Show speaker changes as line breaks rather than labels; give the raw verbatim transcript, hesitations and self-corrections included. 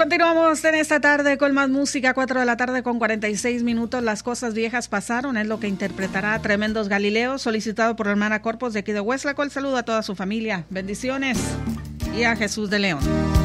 Continuamos en esta tarde con más música, cuatro de la tarde con cuarenta y seis minutos. Las cosas viejas pasaron, es lo que interpretará Tremendos Galileos, solicitado por la hermana Corpus de aquí de Hueslaco. El saludo a toda su familia, bendiciones y a Jesús de León.